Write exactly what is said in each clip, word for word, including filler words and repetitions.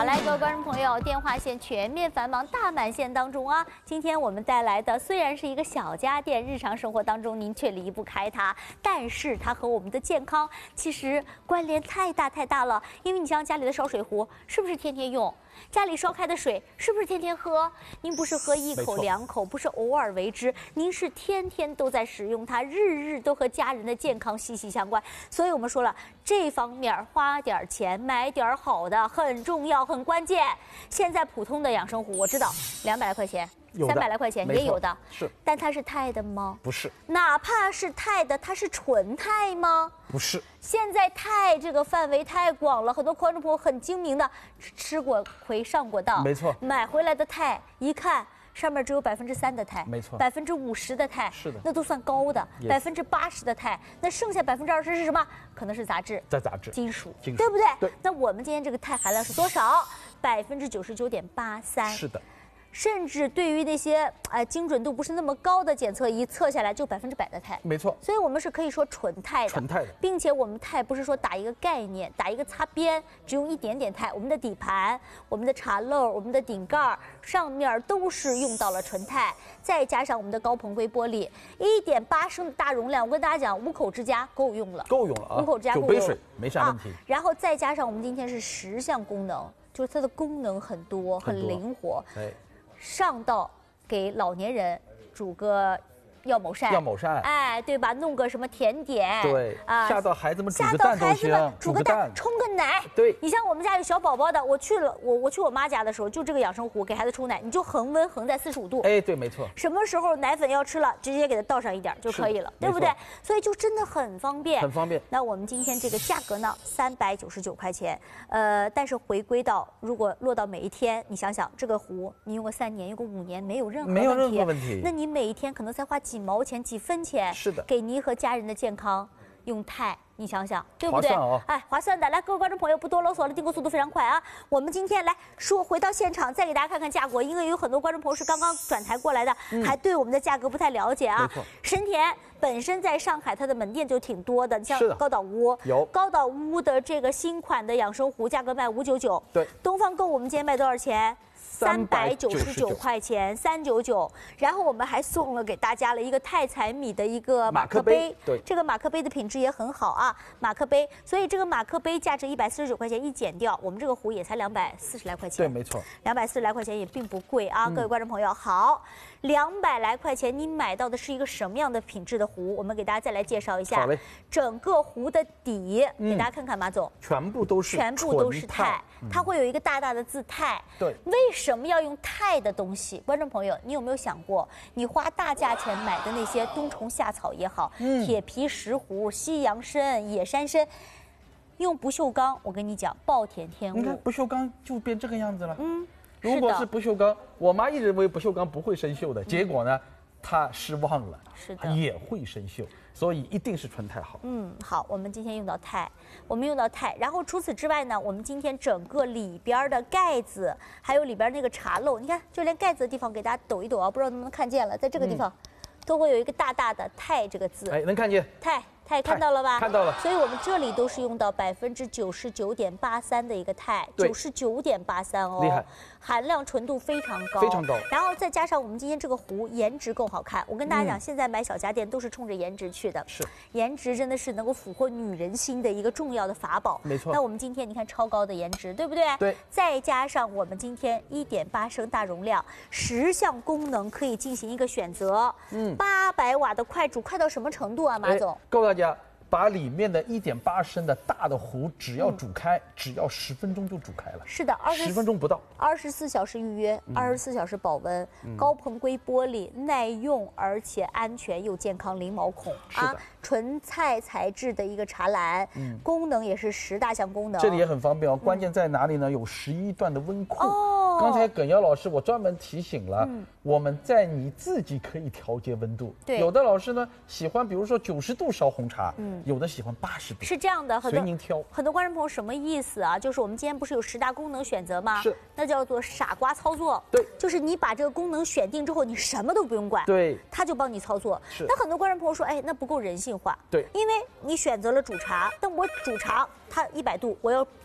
好嘞，各位观众朋友，电话线全面繁忙大满线当中啊，今天我们带来的虽然是一个小家电，日常生活当中您却离不开它，但是它和我们的健康其实关联太大太大了。因为你像家里的烧水壶，是不是天天用？家里烧开的水是不是天天喝？您不是喝一口两口，不是偶尔为之，您是天天都在使用它，日日都和家人的健康息息相关。所以我们说了，这方面花点钱买点好的很重要，很关键。现在普通的养生壶我知道两百来块钱。三百来块钱也有的， 是， 但它是钛的吗？ 不是。 哪怕是钛的，它是纯钛吗？ 不是。 现在钛这个范围太广了，很多观众朋友很精明的吃过亏上过当， 没错。 买回来的钛一看上面只有百分之三的钛， 没错。 百分之五十的钛， 是的， 那都算高的。百分之八十的钛，那剩下百分之二十是什么？可能是杂质， 在杂质， 金属， 金属， 对不对？ 对。 那我们今天这个钛含量是多少？百分之九十九点八三。 是的。 甚至对于那些呃精准度不是那么高的检测仪测下来就百分之百的钛， 没错。 所以我们是可以说纯钛的， 纯钛的， 并且我们钛不是说打一个概念，打一个擦边，只用一点点钛。我们的底盘、我们的茶漏、我们的顶盖上面都是用到了纯钛，再加上我们的高硼硅玻璃，一点八升的大容量，我跟大家讲，五口之家够用了， 够用了啊， 五口之家够用了， 九杯水没啥问题、啊。 然后再加上我们今天是十项功能，就是它的功能很多，很灵活。 哎。 上到给老年人煮个药某膳， 药某膳， 哎，对吧？弄个什么甜点， 对啊，下到孩子们煮个蛋都行， 煮个蛋，冲个奶， 对。 你像我们家有小宝宝的，我去了，我我去我妈家的时候，就这个养生壶给孩子冲奶，你就恒温恒在四十五度， 哎，对，没错。 什么时候奶粉要吃了，直接给它倒上一点就可以了，对不对？所以就真的很方便， 很方便。 那我们今天这个价格呢，三百九十九块钱，呃，但是回归到如果落到每一天，你想想这个壶，你用个三年，用个五年，没有任何没有任何问题， 那你每一天可能才花几毛钱、几分钱， 是的， 给您和家人的健康用钛，你想想，对不对？ 划算哦， 哎，划算的。来，各位观众朋友，不多啰嗦了，订购速度非常快啊。我们今天来说，回到现场再给大家看看价格，因为有很多观众朋友是刚刚转台过来的，嗯、还对我们的价格不太了解啊。 没错， 神田本身在上海它的门店就挺多的，像高岛屋有高岛屋的这个新款的养生壶，价格卖五九九。 对， 东方购我们今天卖多少钱？三百九十九块钱，三九九。然后我们还送了给大家了一个钛彩米的一个马克杯， 对， 这个马克杯的品质也很好啊，马克杯。所以这个马克杯价值一百四十九块钱，一减掉，我们这个壶也才两百四十来块钱。 对，没错， 两百四十来块钱也并不贵啊，嗯、各位观众朋友，好，两百来块钱你买到的是一个什么样的品质的壶？我们给大家再来介绍一下。 好嘞， 整个壶的底，嗯、给大家看看，马总， 全部都是全部都是钛，它会有一个大大的字钛。 对， 为什么要用钛的东西？观众朋友，你有没有想过，你花大价钱买的那些冬虫夏草也好，嗯、铁皮石斛、西洋参、野山参，用不锈钢，我跟你讲，暴殄天物。 你看不锈钢就变这个样子了。 嗯， 如果是不锈钢，我妈一直认为不锈钢不会生锈的，结果呢，她失望了， 是的， 也会生锈。所以一定是纯钛好。 嗯，好，我们今天用到钛，我们用到钛，然后除此之外呢，我们今天整个里边的盖子，还有里边那个茶漏，你看，就连盖子的地方给大家抖一抖啊，不知道能不能看见了，在这个地方，嗯、都会有一个大大的钛这个字。 哎，能看见。 钛。钛看到了吧？ 看到了。 所以我们这里都是用到百分之九十九点八三的一个钛，九十九点八三哦， 厉害， 含量纯度非常高， 非常高。 然后再加上我们今天这个壶颜值更好看，我跟大家讲，嗯、现在买小家电都是冲着颜值去的， 是， 颜值真的是能够俘获女人心的一个重要的法宝。 没错。 那我们今天你看超高的颜值，对不对？ 对。 再加上我们今天一点八升大容量，十项功能可以进行一个选择。嗯。八百瓦的快煮，快到什么程度啊，马总？ 告诉大家。把里面的一点八升的大的壶，只要煮开，嗯、只要十分钟就煮开了。 是的， 十分钟不到。 二十四小时预约，二十四小时保温，嗯、高硼硅玻璃，耐用而且安全又健康，零毛孔啊，纯钛材质的一个茶篮，嗯、功能也是十大项功能。 这里也很方便哦，关键在哪里呢？有十一段的温库。哦，刚才耿瑶老师我专门提醒了，嗯、我们在你自己可以调节温度。 对， 有的老师呢喜欢，比如说九十度烧红茶，嗯。有的喜欢八十度， 是这样的， 随您挑。 很多观众朋友什么意思啊？就是我们今天不是有十大功能选择吗？ 是， 那叫做傻瓜操作。 对， 就是你把这个功能选定之后，你什么都不用管， 对， 它就帮你操作。 是。 那很多观众朋友说，哎，那不够人性化。 对， 因为你选择了煮茶，但我煮茶它一百度，我要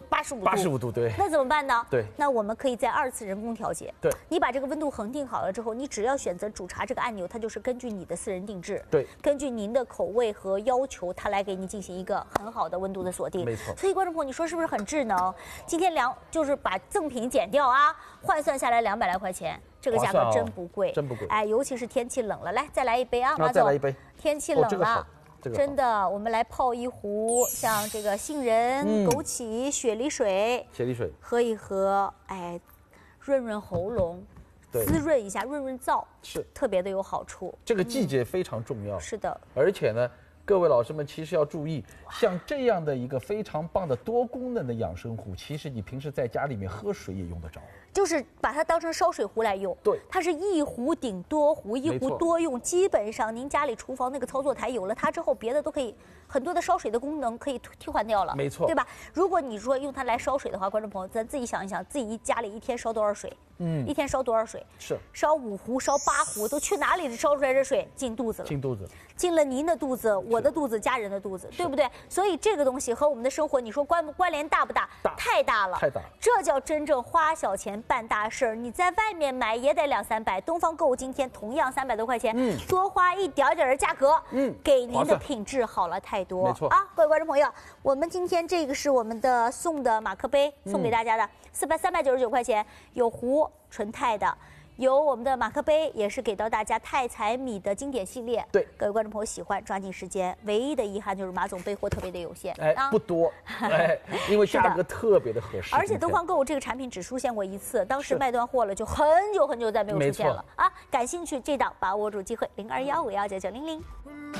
八十五度。 八十五度，对。 那怎么办呢？ 对。 那我们可以在二次人工调节。 对。 你把这个温度恒定好了之后，你只要选择煮茶这个按钮，它就是根据你的私人定制。 对。 根据您的口味和要求，它来给你进行一个很好的温度的锁定。 没错。 所以观众朋友，你说是不是很智能？今天两就是把赠品减掉啊，换算下来两百来块钱。这个价格真不贵， 真不贵。 哎，尤其是天气冷了，来再来一杯啊，马总。 再来一杯。 天气冷了， 哦这个好这个、 真的，我们来泡一壶像这个杏仁、嗯、枸杞、雪梨水， 雪梨水喝一喝，哎，润润喉咙，滋润一下，润润燥， 是特别的有好处。 这个季节非常重要。 嗯、是的， 而且呢。各位老师们其实要注意，像这样的一个非常棒的多功能的养生壶，其实你平时在家里面喝水也用得着， 就是把它当成烧水壶来用。 对， 它是一壶顶多壶，一壶多用。基本上您家里厨房那个操作台有了它之后，别的都可以很多的烧水的功能可以替换掉了。 没错， 对吧？如果你说用它来烧水的话，观众朋友，咱自己想一想，自己一家里一天烧多少水？嗯，一天烧多少水？ 是烧五壶、烧八壶，都去哪里烧出来这水？进肚子了。 进肚子， 进了您的肚子，我的肚子，家人的肚子，对不对？所以这个东西和我们的生活，你说关关联大不大？ 大， 太大了， 太大。 这叫真正花小钱办大事儿。你在外面买也得两三百，东方购物今天同样三百多块钱，嗯，多花一点点的价格，嗯，给您的品质好了太多。 没错啊，各位观众朋友，我们今天这个是我们的送的马克杯，送给大家的，四百三百九十九块钱，有壶。纯钛的，有我们的马克杯，也是给到大家钛彩米的经典系列。 对， 各位观众朋友喜欢，抓紧时间。唯一的遗憾就是马总备货特别的有限， 哎，啊、不多，哎，因为价格特别的合适。 而且东方购物这个产品只出现过一次，当时卖断货了，就很久很久再没有出现了啊！感兴趣这档把握住机会，零二幺五幺九九零零。